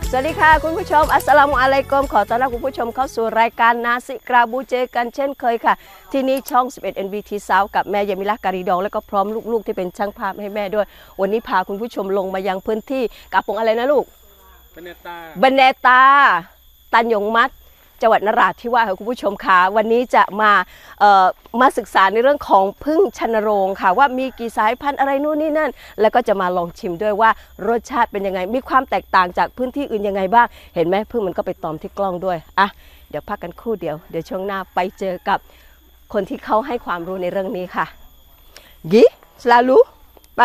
สวัสดีค่ะคุณผู้ชมอัสสลามุอะลัยกุมขอต้อนรับคุณผู้ชมเข้าสู่รายการนาซิกราบูเจกันเช่นเคยค่ะที่นี่ช่อง 11 NBT South กับแม่ยามิลาการีดองและก็พร้อมลูกๆที่เป็นช่างภาพให้แม่ด้วยวันนี้พาคุณผู้ชมลงมายังพื้นที่กาปงอะไรนะลูกบันเนตาตันยงมัดจังหวัดนราธิวาสค่ะคุณผู้ชมค่ะวันนี้จะมาศึกษาในเรื่องของผึ้งชนโรงค่ะว่ามีกี่สายพันธุ์อะไรนู่นนี่นั่นแล้วก็จะมาลองชิมด้วยว่ารสชาติเป็นยังไงมีความแตกต่างจากพื้นที่อื่นยังไงบ้างเห็นไหมผึ้งมันก็ไปตอมที่กล้องด้วยอ่ะเดี๋ยวพักกันครู่เดียวเดี๋ยวช่วงหน้าไปเจอกับคนที่เขาให้ความรู้ในเรื่องนี้ค่ะกิสลาลูไป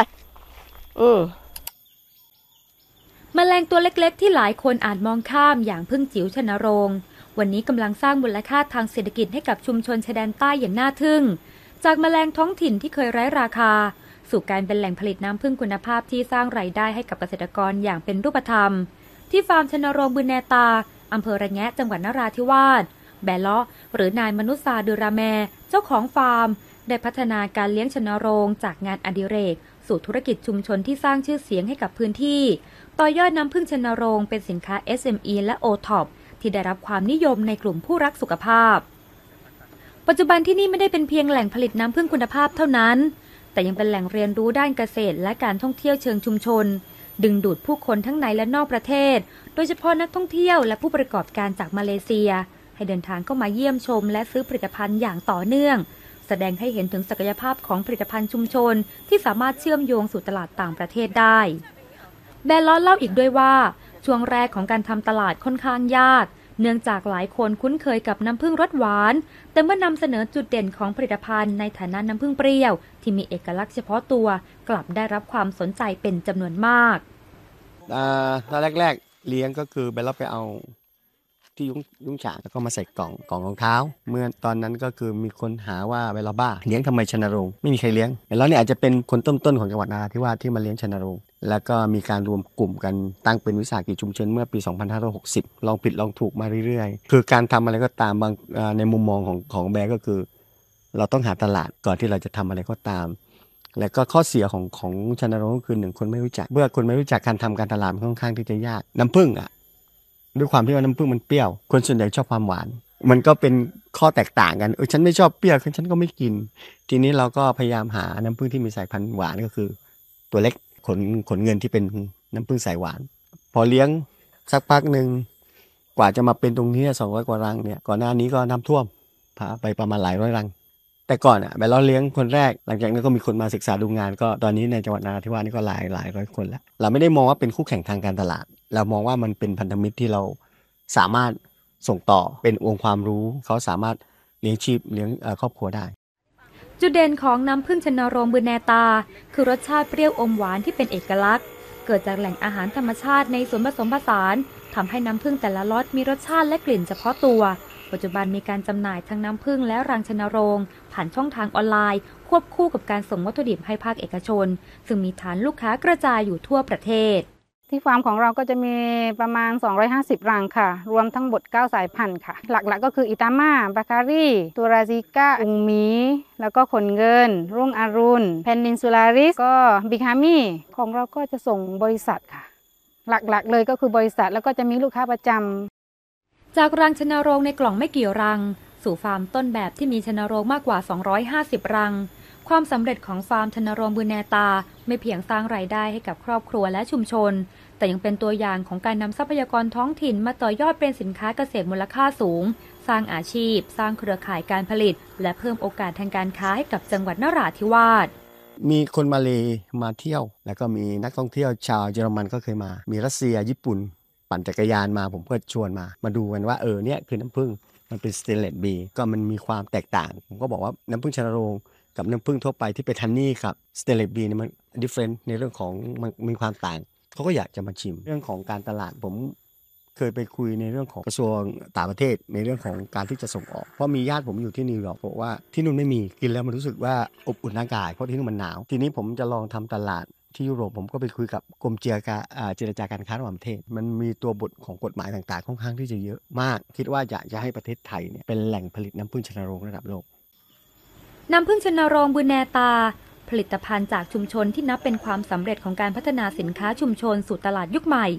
แมลงตัวเล็กๆที่หลายคนอาจมองข้ามอย่างผึ้งจิ๋วชนโรงวันนี้กำลังสร้างมูลค่าทางเศรษฐกิจให้กับชุมชนชายแดนใต้อย่างน่าทึ่งจากแมลงท้องถิ่นที่เคยไร้ราคาสู่การเป็นแหล่งผลิตน้ำผึ้งคุณภาพที่สร้างรายได้ให้กับเกษตรกรอย่างเป็นรูปธรรมที่ฟาร์มชนโรงบืนแนตาอำเภอระแงะจังหวัดนราธิวาสแบเลาะหรือนายมนุษาดือราแมเจ้าของฟาร์มได้พัฒนาการเลี้ยงชนโรงจากงานอดิเรกสู่ธุรกิจชุมชนที่สร้างชื่อเสียงให้กับพื้นที่ต่อยอดน้ำผึ้งชนโรงเป็นสินค้า SME และ OTOPที่ได้รับความนิยมในกลุ่มผู้รักสุขภาพปัจจุบันที่นี่ไม่ได้เป็นเพียงแหล่งผลิตน้ำผึ้งคุณภาพเท่านั้นแต่ยังเป็นแหล่งเรียนรู้ด้านเกษตรและการท่องเที่ยวเชิงชุมชนดึงดูดผู้คนทั้งในและนอกประเทศโดยเฉพาะนักท่องเที่ยวและผู้ประกอบการจากมาเลเซียให้เดินทางเข้ามาเยี่ยมชมและซื้อผลิตภัณฑ์อย่างต่อเนื่องแสดงให้เห็นถึงศักยภาพของผลิตภัณฑ์ชุมชนที่สามารถเชื่อมโยงสู่ตลาดต่างประเทศได้แบลล์เล่าอีกด้วยว่าช่วงแรกของการทำตลาดค่อนข้างยากเนื่องจากหลายคนคุ้นเคยกับน้ำผึ้งรสหวานแต่เมื่อนำเสนอจุดเด่นของผลิตภัณฑ์ในฐานะน้ำผึ้งเปรี้ยวที่มีเอกลักษณ์เฉพาะตัวกลับได้รับความสนใจเป็นจำนวนมากตอนแรกๆเลี้ยงก็คือไปรับไปเอาที่ยุ้งฉางแล้วก็มาใส่กล่องรองเท้าเมื่อตอนนั้นก็คือมีคนหาว่าเวลาบ้าเลี้ยงทำไมชนโรงไม่มีใครเลี้ยงแล้วเนี่ยอาจจะเป็นคนต้นๆของจังหวัดนราธิวาสที่มาเลี้ยงชนโรงแล้วก็มีการรวมกลุ่มกันตั้งเป็นวิสาหกิจชุมชนเมื่อปี 2560 ลองผิดลองถูกมาเรื่อยๆคือการทำอะไรก็ตามบางในมุมมองของแบร์ก็คือเราต้องหาตลาดก่อนที่เราจะทำอะไรก็ตามแล้วก็ข้อเสียของชนโรงก็คือ1คนไม่รู้จักเมื่อคนไม่รู้จักการทำการตลาดมันค่อนข้างที่จะยากน้ำผึ้งด้วยความที่ว่าน้ำผึ้งมันเปรี้ยวคนส่วนใหญ่ชอบความหวานมันก็เป็นข้อแตกต่างกันฉันไม่ชอบเปรี้ยวฉันก็ไม่กินทีนี้เราก็พยายามหาน้ำผึ้งที่มีสายพันธุ์หวานก็คือตัวเล็กขนเงินที่เป็นน้ำผึ้งสายหวานพอเลี้ยงสักพักหนึ่งกว่าจะมาเป็นตรงนี้200 กว่ารังเนี่ยก่อนหน้านี้ก็น้ำท่วมพาไปประมาณหลายร้อยรังแต่ก่อนแบบเราเลี้ยงคนแรกหลังจากนั้นก็มีคนมาศึกษาดูงานก็ตอนนี้ในจังหวัดนราธิวาสนี่ก็หลายร้อยคนแล้วเราไม่ได้มองว่าเป็นคู่แข่งทางการตลาดเรามองว่ามันเป็นพันธมิตรที่เราสามารถส่งต่อเป็นองค์ความรู้เขาสามารถเลี้ยงชีพเลี้ยงครอบครัวได้จุดเด่นของน้ำผึ้งชนโรงบืนแนตาคือรสชาติเปรี้ยวอมหวานที่เป็นเอกลักษณ์เกิดจากแหล่งอาหารธรรมชาติในส่วนผสมผสานทำให้น้ำผึ้งแต่ละล็อตมีรสชาติและกลิ่นเฉพาะตัวปัจจุบันมีการจำหน่ายทั้งน้ำผึ้งและรังชนโรงผ่านช่องทางออนไลน์ควบคู่กับการส่งวัตถุดิบให้ภาคเอกชนซึ่งมีฐานลูกค้ากระจายอยู่ทั่วประเทศที่ฟาร์มของเราก็จะมีประมาณ250รังค่ะรวมทั้งหมด9สายพันธุ์ค่ะหลักๆก็คืออิตาม่าบาคารีตูราซิก้าอุงมีแล้วก็ขนเงินรุ่งอรุณเพนนินซูลาริสก็บิคามี่ของเราก็จะส่งบริษัทค่ะหลักๆเลยก็คือบริษัทแล้วก็จะมีลูกค้าประจำจากรังชนโรงในกล่องไม่กี่รังสู่ฟาร์มต้นแบบที่มีชนโรงมากกว่า250รังความสำเร็จของฟาร์มชนโรงบืนแนตาไม่เพียงสร้างรายได้ให้กับครอบครัวและชุมชนแต่ยังเป็นตัวอย่างของการนำทรัพยากรท้องถิ่นมาต่อยอดเป็นสินค้าเกษตรมูลค่าสูงสร้างอาชีพสร้างเครือข่ายการผลิตและเพิ่มโอกาสทางการค้าให้กับจังหวัดนราธิวาสมีคนมาเลมาเที่ยวแล้วก็มีนักท่องเที่ยวชาวเยอรมันก็เคยมามีรัสเซียญี่ปุ่นปั่นจักรยานมาผมก็ชวนมาดูกันว่าเนี่ยคือน้ำผึ้งมันเป็นสเตนเลสบีก็มันมีความแตกต่างผมก็บอกว่าน้ำผึ้งชนโรงกับน้ำผึ้งทั่วไปที่เป็นฮันนี่ครับสเตนเลสบีนี่มันดิฟเฟรนต์ในเรื่องของมันมีความต่างเขาก็อยากจะมาชิมเรื่องของการตลาดผมเคยไปคุยในเรื่องของกระทรวงต่างประเทศในเรื่องของการที่จะส่งออกเพราะมีญาติผมอยู่ที่นิวยอร์กบอกว่าที่นู่นไม่มีกินแล้วมันรู้สึกว่าอบอุ่นร่างกายเพราะที่นู่นมันหนาวทีนี้ผมจะลองทำตลาดที่ยุโรปผมก็ไปคุยกับกรมเจรจาการค้าระหว่างประเทศมันมีตัวบทของกฎหมายต่างๆค่อนข้างที่จะเยอะมากคิดว่าอยากจะให้ประเทศไทยเนี่ยเป็นแหล่งผลิตน้ำผึ้งชนโรงระดับโลกน้ำผึ้งชนโรงบืนแนตาผลิตภัณฑ์จากชุมชนที่นับเป็นความสำเร็จของการพัฒนาสินค้าชุมชนสู่ตลาดยุคใหม่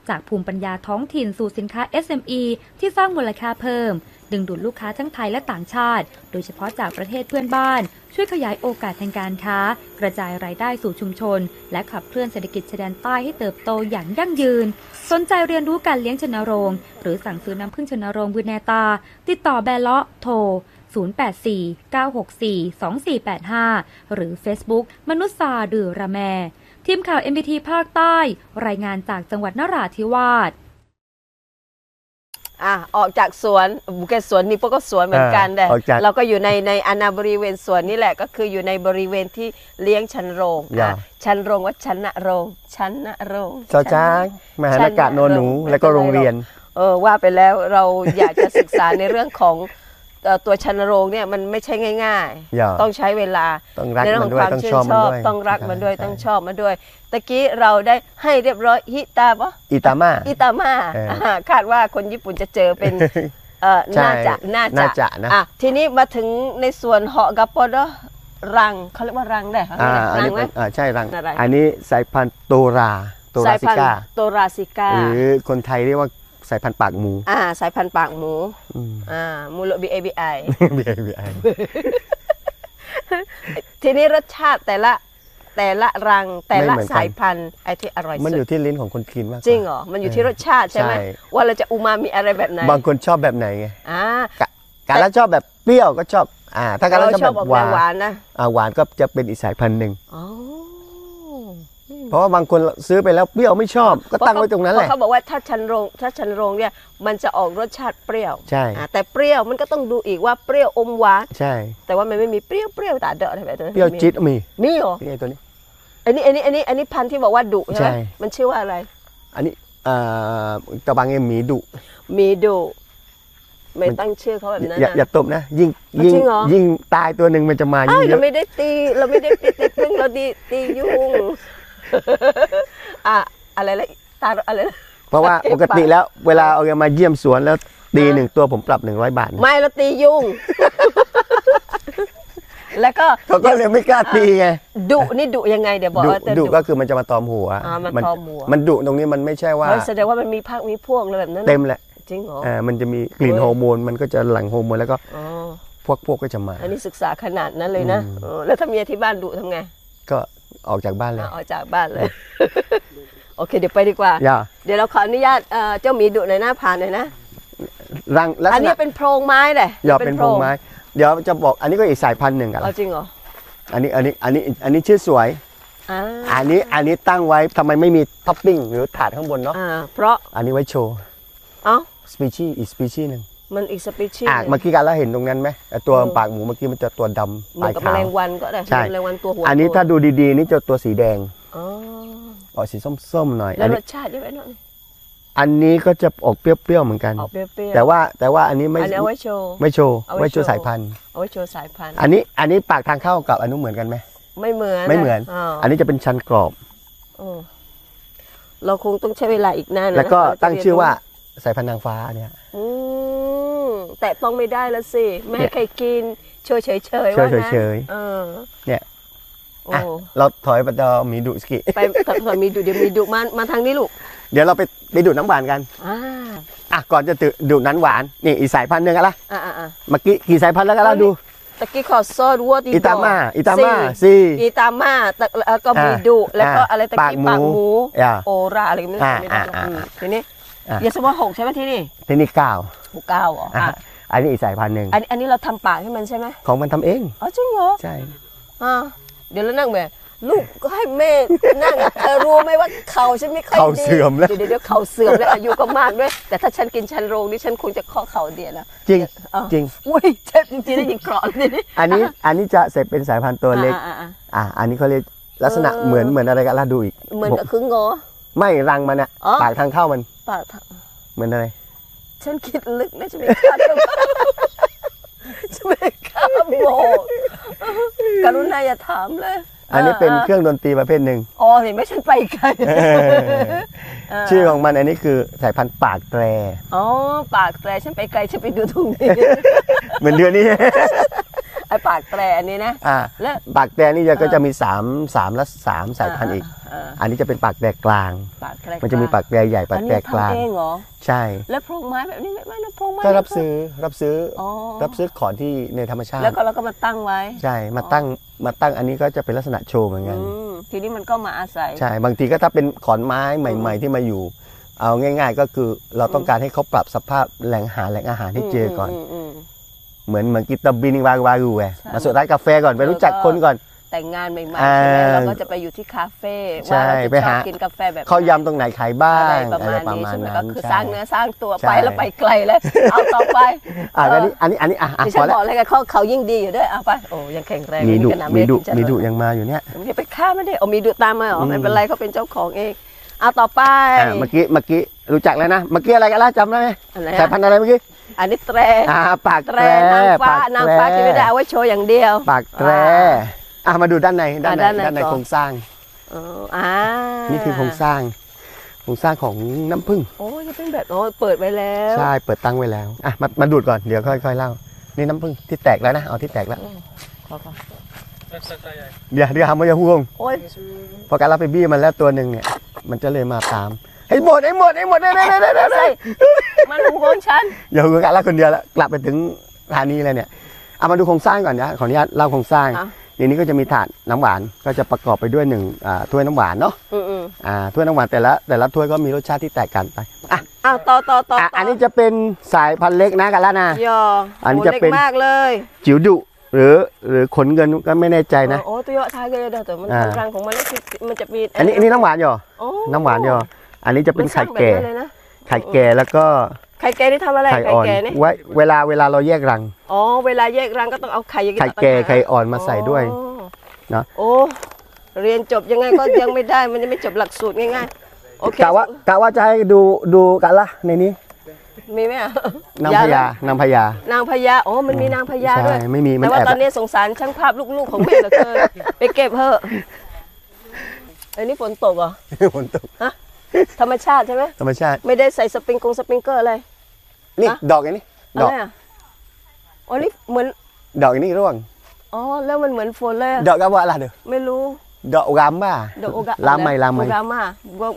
จากภูมิปัญญาท้องถิ่นสู่สินค้า SME ที่สร้างมูลค่าเพิ่มดึงดูดลูกค้าทั้งไทยและต่างชาติโดยเฉพาะจากประเทศเพื่อนบ้านช่วยขยายโอกาสทางการค้ากระจายรายได้สู่ชุมชนและขับเคลื่อนเศรษฐกิจชายแดนใต้ให้เติบโตอย่างยั่งยืนสนใจเรียนรู้การเลี้ยงชนโรงหรือสั่งซื้อน้ำผึ้งชนโรงบืนแนตาติดต่อแบเลาะโทร0849642485 หรือ Facebook มนุษย์ซาดือระแมทีมข่าว MBT ภาคใต้รายงานจากจังหวัดนราธิวาสออกจากสวนบุกสวนนี่พวกก็สวนเหมือนกันแต่เราก็อยู่ในอาณาบริเวณสวนนี่แหละก็คืออยู่ในบริเวณที่เลี้ยงชันโรงชันโรงว่าชันโรงชันโรงเจ้าจ้างมหานากาศโนหนูและก็โรงเรียนว่าไปแล้วเราอยากจะศึกษาในเรื่องของตัวชันโรงเนี่ยมันไม่ใช่ง่ายๆต้องใช้เวลาในเรื่องของความชื่นชอบต้องรักมันด้วยต้องชอบมันด้วยตะกี้เราได้ให้เรียบร้อยอิตาม่าคาดว่าคนญี่ปุ่นจะเจอเป็นน่าจะนะทีนี้มาถึงในส่วนเหาะกับปอดรังเขาเรียกว่ารังได้ค่ะรังไหมใช่รังอันนี้สายพันธุ์โตราซิก้าหรือคนไทยเรียกว่าสายพันธุ์ปากหมูสายพันธุ์ปากหมูมูโล BABI ทีนี้รสชาติแต่ละรังแต่ละสายพันธุ์ไอ้ที่อร่อยสุดมันอยู่ที่ลิ้นของคนกินมากจริงเหรอมันอยู่ที่รสชาติใช่ไหมว่าเราจะอูมามิอะไรแบบไหนบางคนชอบแบบไหนไงการละชอบแบบเปรี้ยวก็ชอบถ้าการละชอบแบบหวานนะหวานก็จะเป็นอีกสายพันธุ์หนึ่งเพราะว่าบางคนซื้อไปแล้วเปรี้ยวไม่ชอบก็ตั้งไว้ตรงนั้นแหละเขาบอกว่าถ้าชันโรงเนี่ยมันจะออกรสชาติเปรี้ยวใช่แต่เปรี้ยวมันก็ต้องดูอีกว่าเปรี้ยวอมหวานใช่แต่ว่ามันไม่มีเปรี้ยวตาเดาะอะไรแบบนั้นเปรี้ยวจี๊ดมีเหรอนี่ตัวนี้อันนี้พันธุ์ที่บอกว่าดุใช่ไหมมันชื่อว่าอะไรอันนี้ตะบังเอ็มมีดุไม่ตั้งชื่อเขาแบบนั้นอย่าตบนะยิ่งตายตัวหนึ่งมันจะมายิ่งเยอะเราไม่ได้ตีพึ่งเราตียุงอะไรละตาอะไรเพราะว่าปกติแล้วเวลาเอามาเยี่ยมสวนแล้วตีหนึ่งตัวผมปรับ100 บาทไม่เราตียุงแล้วก็เขาก็เลยไม่กล้าตีไงนี่ดุยังไงเดี๋ยวบอกว่าดุก็คือมันจะมาตอมหัวมันดุตรงนี้มันไม่ใช่ว่าแสดงว่ามันมีพักมีพวกอะไรแบบนั้นเต็มแหละจริงเหรอมันจะมีกลิ่นฮอร์โมนมันก็จะหลั่งฮอร์โมนแล้วก็พวกก็จะมาอันนี้ศึกษาขนาดนั้นเลยนะแล้วถ้าเมียที่บ้านดุทำไงก็ออกจากบ้านเลยออกจากบ้านเลยโอเคเดี๋ยวไปดีกว่าเดี๋ยวเราขออนุญาตเจ้าหมีดุหน่อยนะผ่านหน่อยนะรังอันนี้เป็นโพรงไม้เลยเป็นโพรงไม้เดี๋ยวจะบอกอันนี้ก็อีกสายพันธุ์หนึ่งกันจริงเหรออันนี้ชื่อสวยอันนี้ตั้งไว้ทำไมไม่มีท็อปปิ้งหรือถาดข้างบนเนาะเพราะอันนี้ไว้โชว์สปีชีส์อีกสปีชีส์หนึ่งมันอีกสปีชีส์เมื่อกี้การเราเห็นตรงนั้นไหมตัวปากหมูเมื่อกี้มันจะตัวดำปลายขาวแมลงวันก็ได้แมลงวันตัวหัวอันนี้ถ้าดูดีๆนี่จะตัวสีแดงออกสีส้มๆหน่อยแล้วรสชาติยังไงเนาะอันนี้ก็จะออกเปรี้ยวๆเหมือนกันแต่ว่าอันนี้ไม่ไว้โชว์ไว้โชว์สายพันธุ์ไว้โชว์สายพันธุ์อันนี้ปากทางเข้ากับอันนู้นเหมือนกันไหมไม่เหมือนอันนี้จะเป็นชั้นกรอบเราคงต้องใช้เวลาอีกนานแล้วก็ตั้งชื่อว่าสายพันธุ์นางฟ้าเนี่ยแต่ต้องไม่ได้แล้วสิไม่ให้ใครกินเฉยเนี่ยเราถอยไปต่อมีดุสกิไปต่อมีดุเดี๋ยวมีดุมาทางนี้ลูกเดี๋ยวเราไปดูดน้ำหวานกันก่อนจะดูดน้ำหวานนี่อีสายพันธุ์หนึ่งกันละเมื่อกี้กี่สายพันธุ์แล้วกันเราดูตะกี้ขอโซดวัวอิตาม่าอิตาม่าแล้วก็มีดุแล้วก็อะไรตะกี้ปากหมูโอราอะไรไม่รู้ทีนี้อย่าสมมติ6ใช่ไหมที่นี่ 9 เหรออันนี้อีกสายพันธุ์หนึ่งอันนี้เราทำปากให้มันใช่ไหมของมันทำเองจริงเหรอใช่เดี๋ยวเรานั่งแบบลูกก็ให้แม่นั่งเธอรู้ไหมว่าเข่าฉันไม่ค่อยดีเข่าเสื่อมแล้วเดี๋ยวเข่าเสื่อมแล้วอายุก็มากด้วยแต่ถ้าฉันกินชันโรงนี่ฉันคงจะข้อเข่าเดียวนะจริงอุ้ยเจ็บจริงๆได้ยินกรอนนี่อันนี้จะเสร็จเป็นสายพันธุ์ตัวเล็กอันนี้เขาเรียกลักษณะเหมือนอะไรกันล่ะดูอีกเหมือนกับคึ้งงอไม่รังมันอะปากทางเข้ามันปากเหมือนอะไรฉันคิดลึกนะจะไม่คาดบอกกรุณาอย่าถามเลยอันนี้เป็นเครื่องดนตรีประเภทหนึ่งเห็นไหมฉันไปไกลชื่อของมันอันนี้คือสายพันธุ์ปากแตรปากแตรฉันไปไกลฉันไปดูตรงนี้เหมือนเดือนนี้ไอ้ปากแตรอันนี้นะแล้วปากแตรนี่ก็จะมี3สายพันธุ์อีกอันนี้จะเป็นปากแตรกลางปากแตรมันจะมีปากแตรใหญ่ปากแตรกลางอันนี้ทำเองเหรอใช่แล้วโพรงไม้แบบนี้ไม่นะโพรงไม้ก็รับซื้ออ๋อรับซื้อขอนที่ในธรรมชาติแล้วก็เราก็มาตั้งไว้ใช่มาตั้งอันนี้ก็จะเป็นลักษณะโชว์เหมือนกันทีนี้มันก็มาอาศัยใช่บางทีก็ถ้าเป็นขอนไม้ใหม่ ๆที่มาอยู่ เอาง่าย ๆ ก็คือเราต้องการให้เขาปรับสภาพแหล่งอาหารให้เจอก่อน เหมือนกิตาบินวารูแหวมาสู่ร้านกาแฟก่อนไปรู้จักคนก่อนแต่งงานใหม่ๆใช่ไหมเราก็จะไปอยู่ที่คาเฟ่ใช่ว่าเราไปจะชหาอบกินกาแฟแบบข้าวยำตรงไหนขายบ้าอะไรงประอะไรมาณประนี้มาณใช่ไหมนั้ก็นคือใช่สร้างเนื้อสร้างตัวใช่ไปแล้วไปไกลเลยเอาต่อไปอันนี้ดิฉัพอน แล้วบอกเลยไงเขายิ่งดีอยู่ด้วยเอาไปโอ้ยังแข็งแรงมีดุขนาดมีดุเรียกมีดุจะยังมาอยู่เนี่ยอย่าไปฆ่าไม่ได้เอามีดุตามมาเหรอไม่เป็นไรเขาเป็นเจ้าของเองเอาต่อไปเมื่อกี้รู้จักแล้วนะเมื่อกี้อะไรกันล่ะจำได้ไหมอะไรสายพันธุ์อะไรเมื่อกี้อันนี้แตรปากแตแตรรนางฟ้าที่ไม่ได้เอาไว้โชว์อย่างเดียวปากแตรมาดูด้านในด้านในก่อนโครงสร้าง นี่คือโครงสร้างของน้ำผึ้งโอ้ยจะเป็นแบบโอ้เปิดไว้แล้วใช่เปิดตั้งไว้แล้วมาดูดก่อนเดี๋ยวค่อยๆเล่านี่น้ำผึ้งที่แตกแล้วนะเอาที่แตกแล้วขอเดี๋ยวทำมาอย่าห่วงโอ้ยพอการเราไปบี้มันแล้วตัวหนึ่งเนี่ยมันจะเลยมาตามให้หมดได้ใช่มันหูของฉันอย่าห่วงกันละคนเดียวแล้วกลับไปถึงฐานนี้เลยเนี่ยเอามาดูโครงสร้างก่อนนะขออนุญาตเล่าโครงสร้างในนี้ก็จะมีถาดน้ำหวานก็จะประกอบไปด้วยถ้วยน้ำหวานเนาะถ้วยน้ำหวานแต่ละถ้วยก็มีรสชาติที่แตกกันไปต่ออันนี้จะเป็นสายพันธุ์เล็กนะกันละนะอันนี้จะเป็นมากเลยจิ๋วดุหรือขนเงินก็ไม่แน่ใจนะโอ้ตัวเยอะท้ายเลยแต่มันรังของมันมันจะมีอันนี้น้ำหวานอยู่น้ำหวานอยู่อันนี้จะเป็นไข่แก่แล้วก็ไข่แก่นี่ทำอะไรไข่แก่นี่ไว้เวลาเราแยกรังเวลาแยกรังก็ต้องเอาไข่แก่ไข่อ่อนมาใส่ด้วยนะโอ้เรียนจบยังไงก็ยังไม่ได้มันยังไม่จบหลักสูตรง่ายๆโอเคกะว่าจะให้ดูกันละในนี้มีไหมนางพญานางพญามันมีนางพญาด้วยไม่มีแต่ว่าตอนนี้สงสารช่างภาพลูกๆของแม่เหลือเกินไปเก็บเถอะอันนี้ฝนตกเหรอฝนตกธรรมชาติใช่ไหมธรรมชาติไม่ได้ใส่สปริงเกอร์อะไรนี่ดอกอย่างนี้ดอกนี่เหมือนดอกอย่างนี้ร่วงแล้วมันเหมือนฝนเลยดอกกะว่าอะไรเด้อไม่รู้ดอกกามบ้าลามไม่บุกามา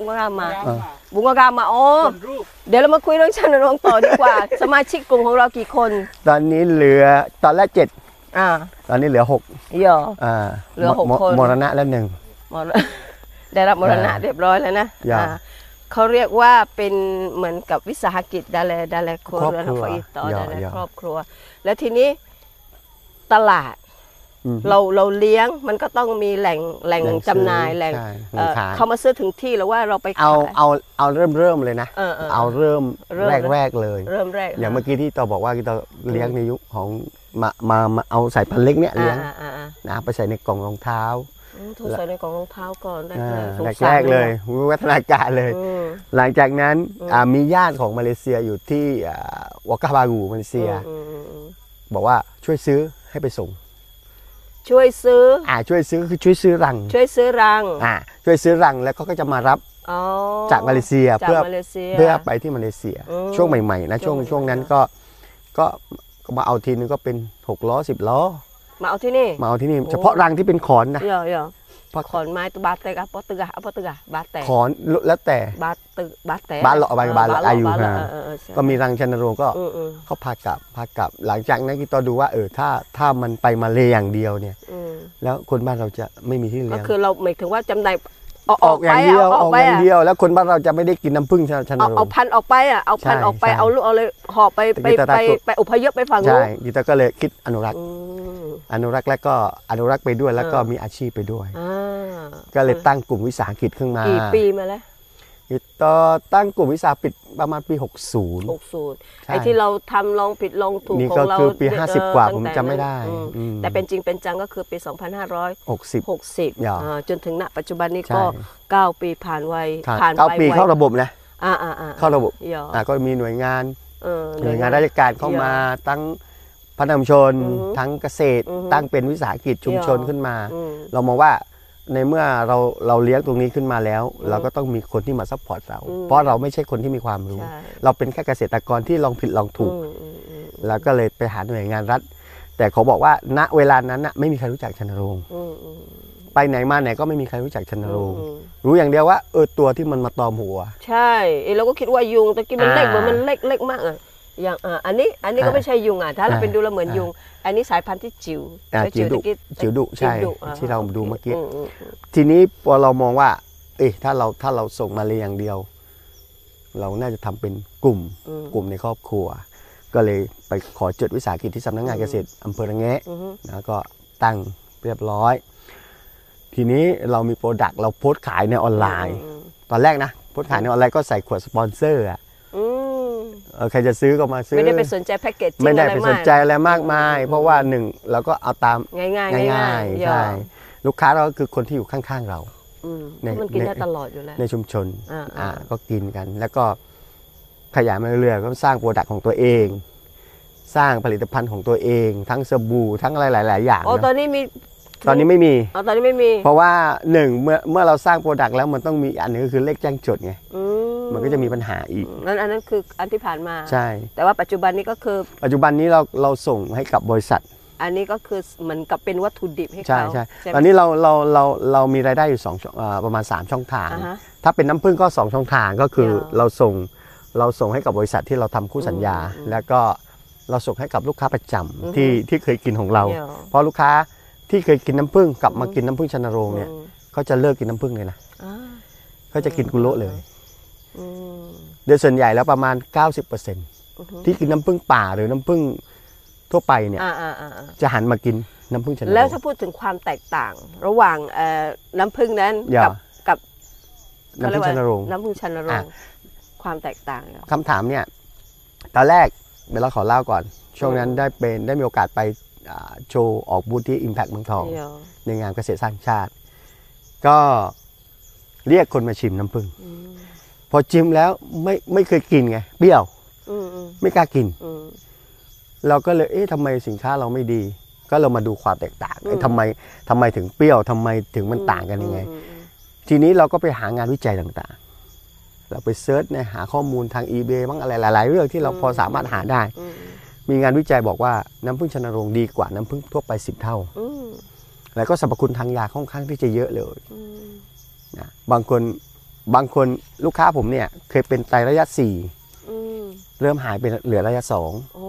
เดี๋ยวเรามาคุยเรื่องชันนรงค์ต่อดีกว่าสมาชิกกลุ่มของเรากี่คนตอนนี้เหลือตอนแรก7ตอนนี้เหลือ6 เหลือ6คนมรณะแล้ว1 ได้รับมรณะเรียบร้อยแล้วนะเขาเรียกว่าเป็นเหมือนกับวิสาหกิจดาเลครัวเรือนของอีต่อดาเลครอบครัวแล้วทีนี้ตลาดเราเลี้ยงมันก็ต้องมีแหล่งจำหน่ายแหล่งเขามาซื้อถึงที่แล้วว่าเราไปเอาเริ่มเลยนะเอาเริ่มแรกเลยอย่างเมื่อกี้ที่ต่อบอกว่าที่ต่อเลี้ยงในยุคของมาเอาใส่พันเล็กเนี่ยเลี้ยงนะไปใส่ในกล่องรองเท้าใส่ในกล่องรองเท้าก่อนแรกเลยวิวัฒนาการเลยหลังจากนั้นมีญาติของมาเลเซียอยู่ที่วากาบารูมาเลเซียบอกว่าช่วยซื้อให้ไปส่งช่วยซื้อคือช่วยซื้อรังช่วยซื้อรังแล้วก็จะมารับจากมาเลเซียเพื่อไปที่มาเลเซียช่วงใหม่ๆนะช่วงนั้นก็มาเอาทีนึงก็เป็น6 ล้อ 10 ล้อมาเอาที่นี่เฉพาะรังที่เป็นขอนนะขอนไม้ตัวบาเตกะปอตึกะบาแตขอนแล้วแต่บาแตบาหล่อบาหล่ออายุก็มีรังชันโรงก็เขาพากลับหลังจากนั้นที่ต่อดูว่าถ้ามันไปมาเลอย่างเดียวเนี่ยแล้วคนบ้านเราจะไม่มีที่เลี้ยงก็คือเราหมายถึงว่าจำหน่ายออกอย่างเดียวแล้วคนบ้านเราจะไม่ได้กินน้ำผึ้งชันโรงเอาพันออกไปเอาลูกเอาเลยห่อไปอพยพไปฝั่งนู้นใช่กีตาก็เลยคิดอนุรักษ์แล้วก็อนุรักษ์ไปด้วยแล้วก็มีอาชีพไปด้วยก็เลยตั้งกลุ่มวิสาหกิจขึ้นมากี่ปีมาแล้วต่อตั้งกลุ่มวิสาหกิจประมาณปี60 ไอ้ที่เราทำลองผิดลองถูกของเรานี่ก็คือปี50กว่าผมจำไม่ได้แต่เป็นจริงเป็นจังก็คือปี2560จนถึงณปัจจุบันนี้ก็9ปีผ่านไป 9 ปีเข้าระบบนะเข้าระบบก็มีหน่วยงานราชการเข้ามาตั้งพัฒนาชุมชนทั้งเกษตรตั้งเป็นวิสาหกิจชุมชนขึ้นมาเรามองว่าในเมื่อเราเลี้ยงตรงนี้ขึ้นมาแล้วเราก็ต้องมีคนที่มาซัพพอร์ตเราเพราะเราไม่ใช่คนที่มีความรู้เราเป็นแค่เกษตรกรที่ลองผิดลองถูกแล้วก็เลยไปหาหน่วยงานรัฐแต่เขาบอกว่าณเวลานั้นไม่มีใครรู้จักชันโรงไปไหนมาไหนก็ไม่มีใครรู้จักชันนโรงอืมรู้อย่างเดียวว่าตัวที่มันมาตอมหัวใช่เราก็คิดว่ายุงตะกี้มันเล็กอ่าเหมือนมันเล็กมากอ่ะอย่างอันนี้ก็ไม่ใช่ยุงอ่ะถ้าเราเป็นดูแล้วเหมือนยุง อันนี้สายพันธุ์ที่จิ๋วจิ๋วดุตะกี้จิ๋วดุใช่จิ๋วดุอ่าที่เราดูเมื่อกี้อืมทีนี้พอเรามองว่าถ้าเราส่งมาเลยอย่างเดียว เราน่าจะทำเป็นกลุ่มในครอบครัว ก็เลยไปขอจดวิสาหกิจที่สำนักงานเกษตรอำเภอระแงะอืมแล้วก็ตั้งเรียบร้อย ทีนี้เรามีโปรดักต์เราโพสต์ขายในออนไลน์ ตอนแรกนะโพสต์ขายในออนไลน์ก็ใส่ขวดสปอนเซอร์อ่ะอืมใครจะซื้อก็มาซื้อไม่ได้ไปสนใจแพ็กเกจจิ้งไม่ได้อะไรไปมากสนใจอะไรมากมาย เพราะว่าหนึ่งเราก็เอาตามง่ายๆง่ายๆใช่ลูกค้าเราก็คือคนที่อยู่ข้างๆเรามันกินได้ตลอดอยู่แล้วในชุมชนอ่าก็กินกัน แล้วก็ขยายมาเรื่อยๆก็สร้างโปรดักต์ของตัวเอง สร้างผลิตภัณฑ์ของตัวเอง ทั้งสบู่ทั้งอะไรหลายๆอย่างโอ้เนอะตอนนี้มีตอนนี้ไม่มีอ๋อตอนนี้ไม่มีเพราะว่าหนึ่งเมื่อเราสร้างโปรดักต์แล้วมันต้องมีอันหนึงก็คือเลขแจ้งจดไงอืมันก็จะมีปัญหาอีกนั่นอันนั้นคืออันที่ผ่านมาใช่แต่ว่าปัจจุบันนี้ก็คือปัจจุบันนี้เราส่งให้กับบริษัทอันนี้ก็คือเหมือนกับเป็นวัตถุดิบให้ใช่เขาใช่ไหมตอนนี้เรามีรายได้อยู่ประมาณ 3 ช่องทางอ่าฮะถ้าเป็นน้ำผึ้งก็ 2 ช่องทางก็คือเดี๋ยวเราส่งให้กับบริษัทที่เราทำคู่สัญญา แล้วก็เราส่งให้กับลูกค้าประจำที่เคยกินของเราเดี๋ยวเพราะลูกค้าที่เคยกินน้ำผึ้งกลับมากินน้ำผึ้งชันนโรงเนี่ยเขาจะเลิกกินน้ำผึ้งเลยนะอ่าเขาจะกินกุโระเลยอืมโดยส่วนใหญ่แล้วประมาณ 90%ที่กินน้ำผึ้งป่าหรือน้ำผึ้งทั่วไปเนี่ยอ่าจะหันมากินน้ำผึ้งชันนโรงแล้วถ้าพูดถึงความแตกต่าง ระหว่างน้ำผึ้งนั้นอย่ากับน้ำผึ้งชันนโรงน้ำผึ้งชันนโรงอ่ะความแตกต่างเนี่ยคำถามเนี่ยตอนแรกเดี๋ยวเราขอเล่าก่อน ช่วงนั้นได้มีโอกาสไปโชว์ออกบูธที่ Impact เมืองทองเดี๋ยวในงานเกษตรสร้างชาติ ก็เรียกคนมาชิมน้ำผึ้งพอชิมแล้วไม่เคยกินไงเปรี้ยวอืมไม่กล้ากินอืมเราก็เลยทำไมสินค้าเราไม่ดี ก็เรามาดูความแตกต่างทำไมถึงเปรี้ยวทำไมถึงมันต่างกันยังไง ทีนี้เราก็ไปหางานวิจัยต่างๆ เราไปเซิร์ชหาข้อมูลทาง eBay บ้างอะไรหลายๆเรื่องที่เราพอสามารถหาได้ มีงานวิจัยบอกว่าน้ำผึ้งชันนโรงดีกว่าน้ำผึ้งทั่วไป10 เท่า แล้วก็สรรพคุณทางยาค่อนข้างที่จะเยอะเลยนะบางคนลูกค้าผมเนี่ยเคยเป็นไตระยะ 4 เริ่มหายเป็นเหลือระยะโอ้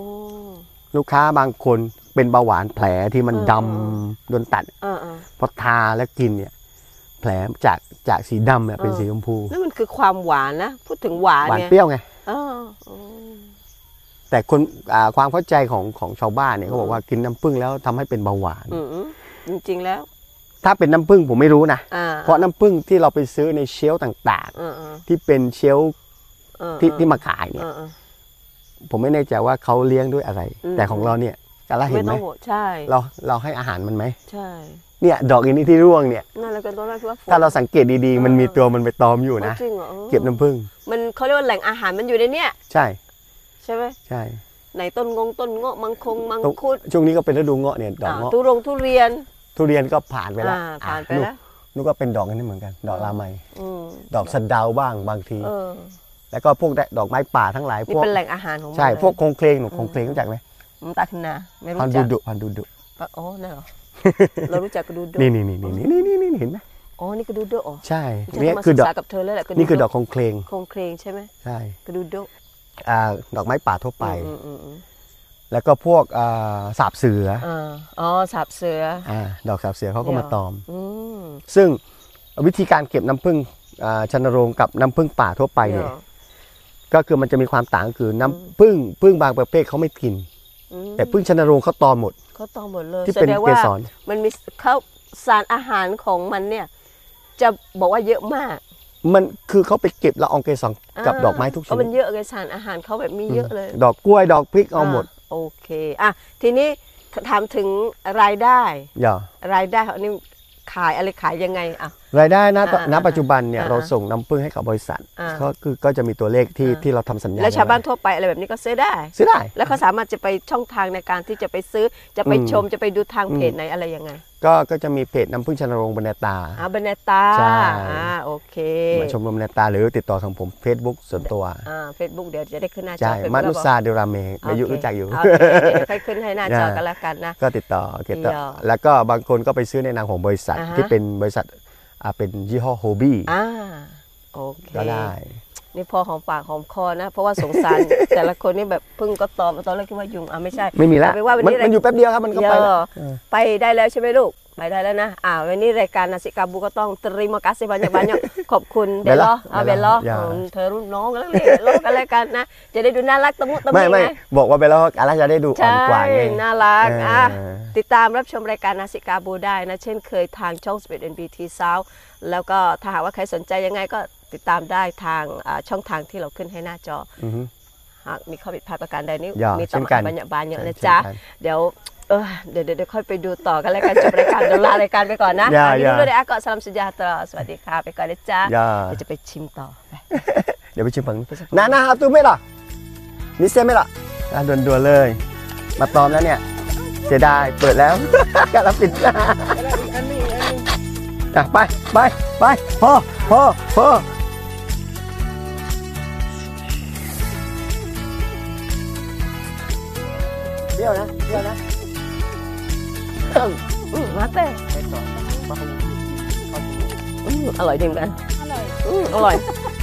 2 ลูกค้าบางคนเป็นเบาหวานแผลที่มันดำโดนตัด พอทาแล้วกินเนี่ยแผลจากสีดำเนี่ยเป็นสีชมพูนั่นมันคือความหวานนะ พูดถึงหวานหวานไงเปรี้ยวไงอ๋อแต่คนความเข้าใจของชาวบ้านเนี่ยเขาบอกว่ากินน้ำผึ้งแล้วทำให้เป็นเบาหวานจริงๆแล้วถ้าเป็นน้ำผึ้งผมไม่รู้นะอ่าเพราะน้ำผึ้งที่เราไปซื้อในเชลฟ์ต่างๆ ที่เป็นเชลฟ์ที่มาขายเนี่ยผมไม่แน่ใจว่าเขาเลี้ยงด้วยอะไร แต่ของเราเนี่ยกะละเห็ไม่นไหมต้องโหดใช่เราให้อาหารมันไหมใช่เนี่ยดอกอันนี้ที่ร่วงเนี่ยนั่นแหละก็ตัวแรกที่ว่าฝนถ้าเราสังเกตดีๆ มันมีตัวมันไปตอมอยู่นะจริงเหรอเก็บน้ำผึ้งมันเขาเรียกว่าแหล่งอาหารมันอยู่ในเนี้ยใช่ใช่ไหมใช่ไหนต้นเงาะมังคุดช่วงนี้ก็เป็นฤดูเงาะเนี่ยดอกเงาะทุเรียนทุเรียนก็ผ่านไปแล้วผ่านไปแล้วนู่นก็เป็นดอกอันนี้เหมือนกันดอกลาไมอืมดอกสะเดาบ้างบางทีเออแล้วก็พวกดอกไม้ป่าทั้งหลายนี่พวกเป็นแหล่งอาหารของมันใช่เลยพวกโคงเคลงหนูโคงเคลงรู้จักไหมมันตาทนาไม่พันรู้ดูจักดุพันดูดุโอ้นั่นเหรอ เรารู้จักกระดูดนี่เห็นไหมอ๋อนี่กระดูดอ๋อใช่ฉันนี่จะมาคืศึอก ดอกษากับเธอแล้วแหละกระดูนี่คือดอกโคงเคลงโครงเคลงใช่ไหมใช่กระดูดดอกไม้ป่าทั่วไปอืมแล้วก็พวกสาบเสืออ๋อสาบเสือดอกสาบเสือเขาก็มาตอมอืมซึ่งวิธีการเก็บน้ำผึ้งชันนโรงกับน้ำผึ้งป่าทั่วไปเนี่ยก็คือมันจะมีความต่างคือน้ำผึ้งบางประเภทเขาไม่กิน แต่ผึ้งชันนโรงเขาตอมหมดเขาต้องหมดเลยที่เป็นแสดงเกว่าสรมันมีเขาสารอาหารของมันเนี่ย จะบอกว่าเยอะมากมันคือเขาไปเก็บละอองเกสรกับดอกไม้ทุกชเพราะนิมัดนเยอะไงสารอาหารเขาแบบมีเยอะเลยดอกกล้วยดอกพริกเอาหมดโอเคทีนี้ถามถึงรายได้อย่ารายได้อันนี้ขายอะไรขายยังไงรายได้ณอ่าปัจจุบันเนี่ยอ่าเราส่งน้ำผึ้งให้กับบริษัทอ่าก็จะมีตัวเลขที่เราทำสัญญาแล้วชาวบ้านทั่วไปอะไรแบบนี้ก็ซื้อได้ซื้อได้แล้วเขาสามารถจะไปช่องทางในการที่จะไปซื้อจะไปชมจะไปดูทางเพจไหนอะไรยังไงก็จะมีเพจน้ำพึ่งชนโรงบรรณาตาบรรณาตาใช่โอเคมาชมรมบรรณาตาหรือติดต่อทางผม Facebook ส่วนตัว Facebook เดี๋ยวจะได้ขึ้นหน้าจอใช่ Facebook มานุษาเดราเมโอเคอายุรู้จักอยู่โอเคเดี๋ยวค่อยขึ้นให้หน้าจอกันแล้วกันนะก็ติดต่อเดี๋ยวแล้วก็บางคนก็ไปซื้อในนามของบริษัทอ่าฮะที่เป็นบริษัทเป็นยี่ห้อโฮบี้โอเคก็ได้นี่พอหอมปากหอมคอนะ เพราะว่าสงสาร แต่ละคนนี่แบบเพิ่งก็ตอบมาตอนแรกคิดว่ายุงไม่ใช่ไม่มีแล้วเอาเป็นว่าวันมันนี้มันอยู่แป๊บเดียวครับมันก็ไปแล้วไปได้แล้วใช่ไหมลูกไปได้แล้วนะวันนี้รายการนาซิกาบูก็ต้องterima kasih banyak-banyak ขอบคุณเบลล์เบลล์เธอรุ่นน้องกันแล้วนี่โลกกันแล้วกันนะจะได้ดูน่ารักตะมุตะมิไม่ไงบอกว่าไปแล้วอะไรจะได้ดูอ่อนกว่าไงน่ารักเออติดตามรับชมรายการนาซิกาบูได้นะเช่นเคยทางช่อง 11 NBT South แล้วก็ถ้าหากว่าใครสนใจยังไงก็ติดตามได้ทางช่องทางที่เราขึ้นให้หน้าจออือฮึหากมีข้อผิดพลาดประการใดนี้อย่ามีเช่ต่อนกันบรรยาบาลเยอะนะเช่นจ๊ะกันเดี๋ยวค่อยไปดูต่อกันแล้วกันจบรายการเดี๋ยวลารายการไปก่อนนะอย่าวันนี้ด้วยอาก็สลามสุจาตราสวัสดีค่ะไปก่อนนะจ๊ะอย่าเดี๋ยวจะไปชิมต่อไปเดี๋ยวไปชิมฝั่งนู้นนาฮาตูไม่หรอนิเซ่ไม่หรอด่วนๆเลย มาตอมแล้วเนี่ยเสียดายเปิดแล้วกำลังปิดหน้าไปพอเปรี้ยวนะมาเต้อร่อยดีเหมือนกันอร่อย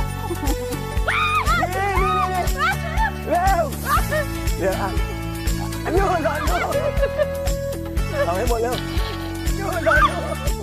เดี๋ยวอันนี้ก่อนเอาให้หมดเร็ว